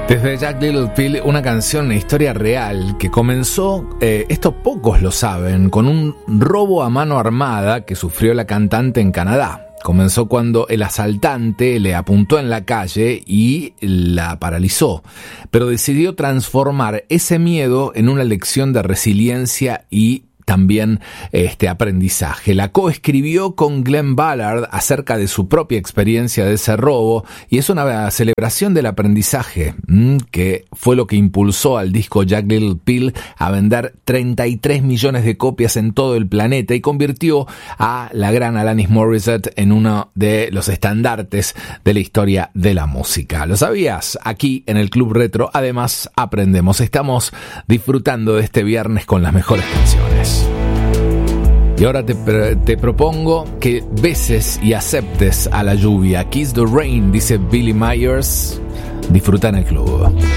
Desde Jagged Little Pill, una canción, una historia real que comenzó, esto pocos lo saben, con un robo a mano armada que sufrió la cantante en Canadá. Comenzó cuando el asaltante le apuntó en la calle y la paralizó, pero decidió transformar ese miedo en una lección de resiliencia y también aprendizaje. La coescribió con Glenn Ballard acerca de su propia experiencia de ese robo y es una celebración del aprendizaje que fue lo que impulsó al disco Jagged Little Pill a vender 33 millones de copias en todo el planeta y convirtió a la gran Alanis Morissette en uno de los estandartes de la historia de la música. ¿Lo sabías? Aquí en el Club Retro además aprendemos. Estamos disfrutando de este viernes con las mejores canciones. Y ahora te propongo que beses y aceptes a la lluvia. Kiss the Rain, dice Billy Myers. Disfruta en el club.